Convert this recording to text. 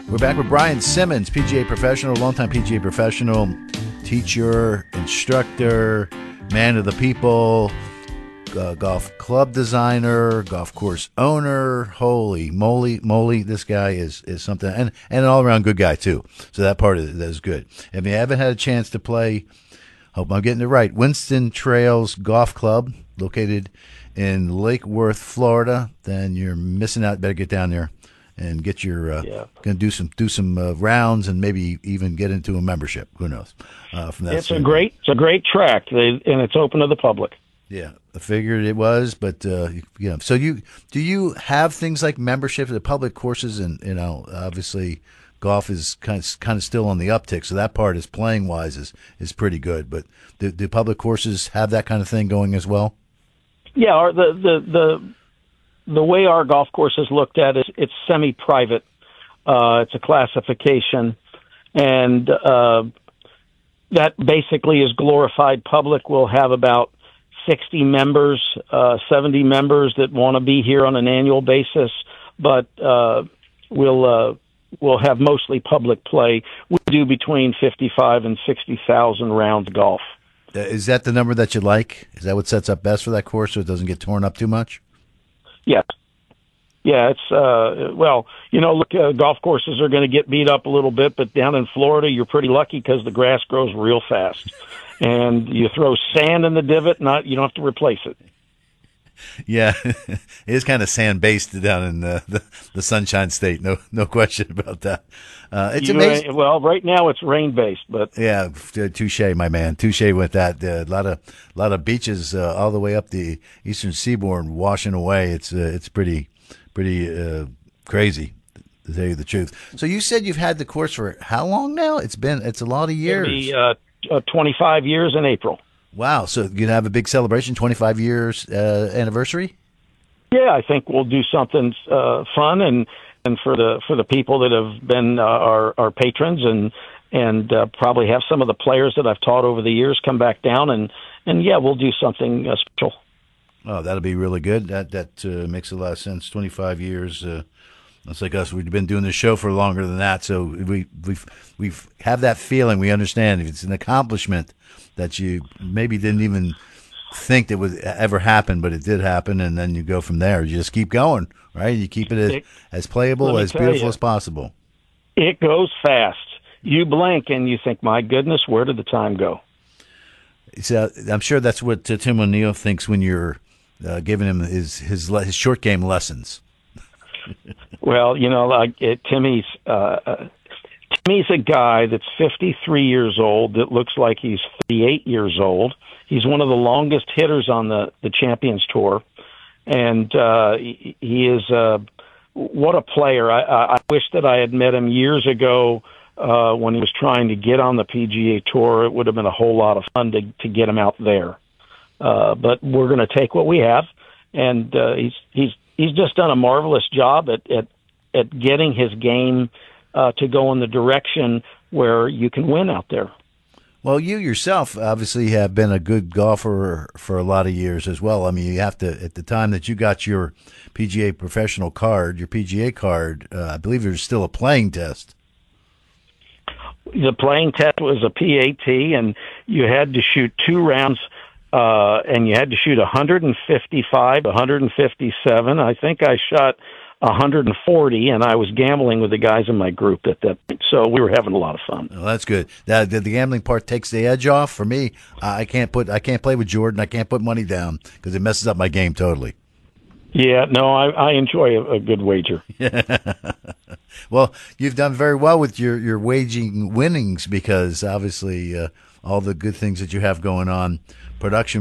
We're back with Brian Simmons, PGA professional, longtime PGA professional, teacher, instructor, man of the people, golf club designer, golf course owner. Holy moly, this guy is something, and an all-around good guy, too. So that part of it is good. If you haven't had a chance to play, hope I'm getting it right, Winston Trails Golf Club, located in Lake Worth, Florida, then you're missing out. Better get down there and get your going to do some rounds and maybe even get into a membership. Who knows? From that it's a great track, and it's open to the public. Yeah, I figured it was, but So do you have things like membership at the public courses, and obviously golf is kind of still on the uptick, so that part is playing wise is pretty good. But do public courses have that kind of thing going as well? Yeah, the way our golf course is looked at is it's semi-private. It's a classification, and that basically is glorified public. We'll have about 60 members, 70 members that want to be here on an annual basis, but we'll have mostly public play. We do between 55 and 60,000 rounds golf. Is that the number that you like? Is that what sets up best for that course so it doesn't get torn up too much? Yes. Yeah, it's, golf courses are going to get beat up a little bit, but down in Florida, you're pretty lucky because the grass grows real fast. And you throw sand in the divot, you don't have to replace it. Yeah, it is kind of sand-based down in the Sunshine State. No question about that. It's amazing. Well, right now it's rain-based, but yeah, touche, my man, touche with that. A lot of beaches all the way up the eastern seaboard washing away. It's pretty crazy, to tell you the truth. So you said you've had the course for how long now? It's a lot of years. It'll be 25 years in April. Wow! So you're gonna have a big celebration, 25 years anniversary. Yeah, I think we'll do something fun and for the people that have been our patrons and probably have some of the players that I've taught over the years come back down and yeah, we'll do something special. Oh, that'll be really good. That makes a lot of sense. 25 years. That's like us. We've been doing this show for longer than that, so we have that feeling. We understand if it's an accomplishment that you maybe didn't even think that would ever happen, but it did happen, and then you go from there. You just keep going, right? You keep it as playable, as beautiful as possible. It goes fast. You blink and you think, my goodness, where did the time go? So I'm sure that's what Tim O'Neill thinks when you're giving him his short game lessons. Well, Timmy's a guy that's 53 years old that looks like he's 38 years old. He's one of the longest hitters on the Champions Tour, and he is what a player. I wish that I had met him years ago when he was trying to get on the PGA Tour. It would have been a whole lot of fun to get him out there. But we're going to take what we have, and he's just done a marvelous job at getting his game to go in the direction where you can win out there. Well, you yourself obviously have been a good golfer for a lot of years as well. I mean, you have to, at the time that you got your PGA professional card, your PGA card, I believe there's still a playing test. The playing test was a PAT, and you had to shoot 2 rounds, and you had to shoot 155, 157. I think I shot 140, and I was gambling with the guys in my group at that point. So we were having a lot of fun. Well, that's good. The gambling part takes the edge off for me. I can't play with Jordan. I can't put money down because it messes up my game totally. Yeah, no, I enjoy a good wager. Well, you've done very well with your waging winnings because obviously all the good things that you have going on, production